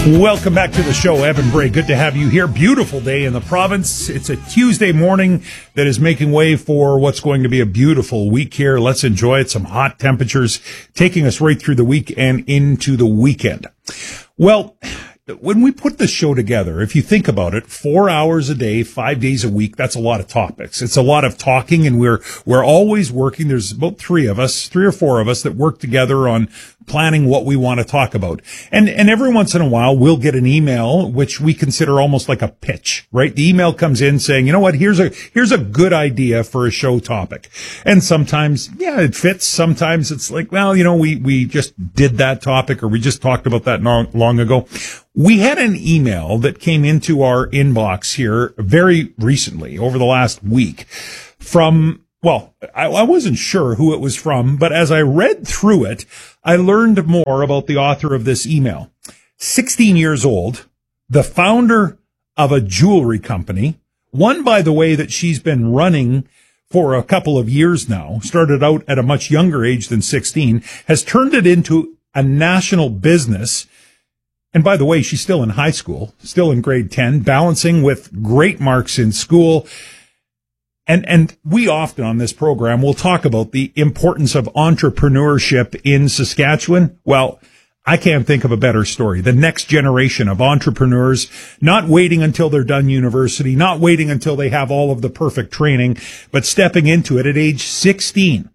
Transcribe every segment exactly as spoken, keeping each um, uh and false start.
Welcome back to the show, Evan Bray. Good to have you here. Beautiful day in the province. It's a Tuesday morning that is making way for what's going to be a beautiful week here. Let's enjoy it. Some hot temperatures taking us right through the week and into the weekend. Well, when we put the show together, if you think about it, four hours a day, five days a week, that's a lot of topics. It's a lot of talking, and we're we're always working. There's about three of us, three or four of us that work together on planning what we want to talk about. And and every once in a while, we'll get an email, which we consider almost like a pitch, right? The email comes in saying, you know what, here's a here's a good idea for a show topic. And sometimes, yeah, it fits. Sometimes it's like, well, you know, we, we just did that topic, or we just talked about that long, long ago. We had an email that came into our inbox here very recently, over the last week, from, well, I, I wasn't sure who it was from, but as I read through it, I learned more about the author of this email. sixteen years old, the founder of a jewelry company, one, by the way, that she's been running for a couple of years now, started out at a much younger age than sixteen, has turned it into a national business. And by the way, she's still in high school, still in grade ten, balancing with great marks in school. And, and we often on this program will talk about the importance of entrepreneurship in Saskatchewan. Well, I can't think of a better story. The next generation of entrepreneurs, not waiting until they're done university, not waiting until they have all of the perfect training, but stepping into it at age sixteen.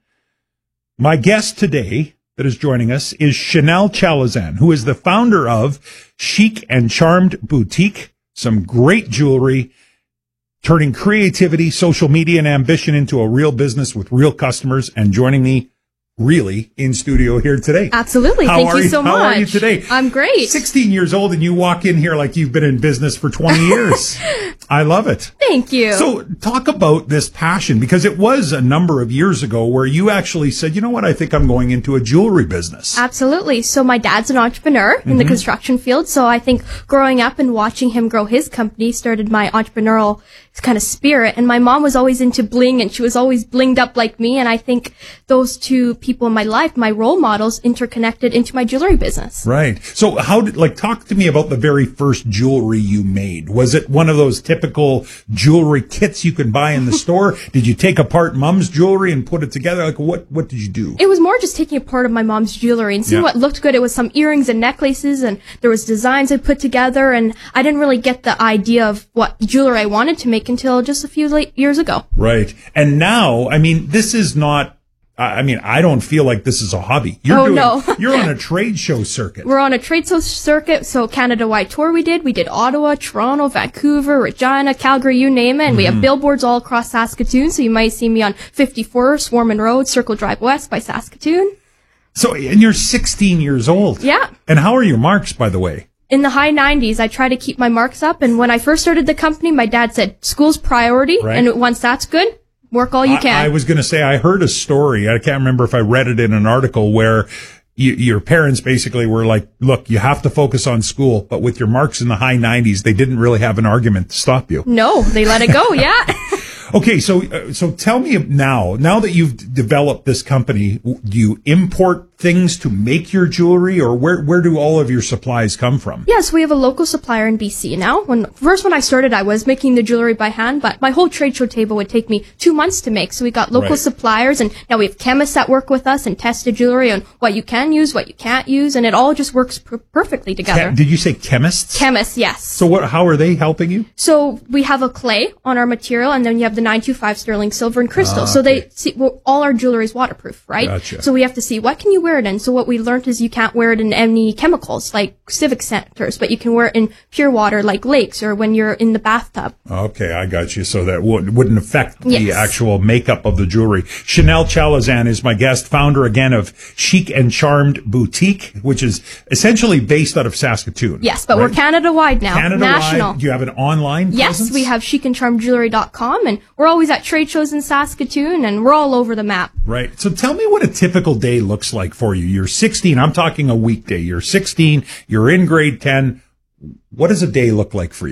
My guest today that is joining us is Chanel Chalazan, who is the founder of Chic and Charmed Boutique, some great jewelry, turning creativity, social media, and ambition into a real business with real customers, and joining me really in studio here today. Absolutely. How Thank are you so How much. How are you today? I'm great. sixteen years old, and you walk in here like you've been in business for twenty years. I love it. Thank you. So talk about this passion, because it was a number of years ago where you actually said, you know what, I think I'm going into a jewelry business. Absolutely. So my dad's an entrepreneur mm-hmm. in the construction field. So I think growing up and watching him grow his company started my entrepreneurial kind of spirit. And my mom was always into bling, and she was always blinged up like me. And I think those two people in my life, my role models, interconnected into my jewelry business. Right. So how did, like, talk to me about the very first jewelry you made. Was it one of those typical jewelry kits you can buy in the store? Did you take apart mom's jewelry and put it together? Like, what, what did you do? It was more just taking apart of my mom's jewelry and seeing yeah. what looked good. It was some earrings and necklaces, and there was designs I put together, and I didn't really get the idea of what jewelry I wanted to make until just a few late years ago. Right. And now, I mean, this is not, I mean, I don't feel like this is a hobby. You're oh, doing, no. You're on a trade show circuit. We're on a trade show circuit. So Canada-wide tour we did. We did Ottawa, Toronto, Vancouver, Regina, Calgary, you name it. And mm-hmm. we have billboards all across Saskatoon. So you might see me on fifty-four, Swarman Road, Circle Drive West by Saskatoon. So, and you're sixteen years old. Yeah. And how are your marks, by the way? In the high nineties, I try to keep my marks up. And when I first started the company, my dad said, school's priority. Right. And once that's good, work all you can. I, I was going to say, I heard a story. I can't remember if I read it in an article where you, your parents basically were like, look, you have to focus on school. But with your marks in the high nineties, they didn't really have an argument to stop you. No, they let it go. Yeah. Okay, so uh, so tell me now, now that you've d- developed this company, w- do you import things to make your jewelry, or where where do all of your supplies come from? Yes, we have a local supplier in B C now. When first when I started, I was making the jewelry by hand, but my whole trade show table would take me two months to make. So we got local right. suppliers, and now we have chemists that work with us and test the jewelry on what you can use, what you can't use, and it all just works per- perfectly together. Che- did you say chemists? Chemists, yes. So what? How are they helping you? So we have a clay on our material, and then you have the nine two five sterling silver and crystal. Ah, so okay. they see, well, all our jewelry is waterproof, right? Gotcha. So we have to see what can you wear it in. So what we learned is you can't wear it in any chemicals like civic centers, but you can wear it in pure water like lakes or when you're in the bathtub. Okay, I got you. So that w- wouldn't affect the yes. actual makeup of the jewelry. Chanel Chalazan is my guest, founder again of Chic and Charmed Boutique, which is essentially based out of Saskatoon. Yes, but right? we're Canada-wide now. Canada-wide. National. Do you have an online Yes, presence? we have chic and charmed jewelry dot com, and we're always at trade shows in Saskatoon, and we're all over the map. Right. So tell me what a typical day looks like for you. You're sixteen. I'm talking a weekday. You're sixteen. You're in grade ten. What does a day look like for you?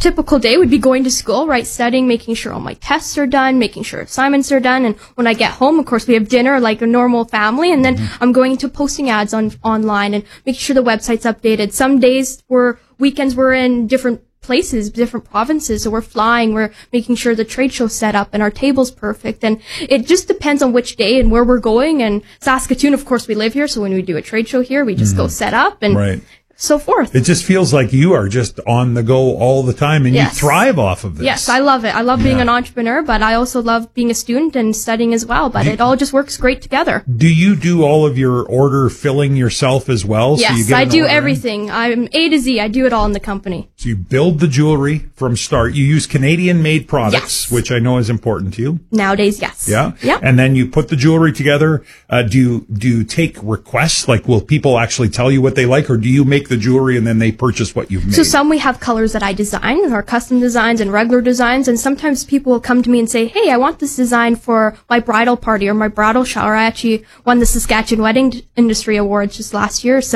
typical day would be going to school, right, studying, making sure all my tests are done, making sure assignments are done, and when I get home, of course, we have dinner like a normal family, and then mm-hmm. I'm going into posting ads on online and making sure the website's updated. Some days were weekends we're in different places, different provinces, so we're flying, we're making sure the trade show's set up and our table's perfect, and it just depends on which day and where we're going. And Saskatoon, of course, we live here, so when we do a trade show here, we just mm-hmm. go set up and right. so forth. It just feels like you are just on the go all the time, and yes. you thrive off of this. Yes, I love it. I love being yeah. an entrepreneur, but I also love being a student and studying as well, but do, it all just works great together. Do you do all of your order filling yourself as well? Yes, so you get I do order everything. In? I'm A to Z. I do it all in the company. So you build the jewelry from start. You use Canadian-made products, yes. which I know is important to you. Nowadays, yes. Yeah? Yeah. And then you put the jewelry together. Uh, do you, do you take requests? Like, will people actually tell you what they like, or do you make the jewelry and then they purchase what you've made? So some we have colors that I design, or custom designs and regular designs, and sometimes people will come to me and say, hey, I want this design for my bridal party or my bridal shower. I actually won the Saskatchewan Wedding Industry Awards just last year, so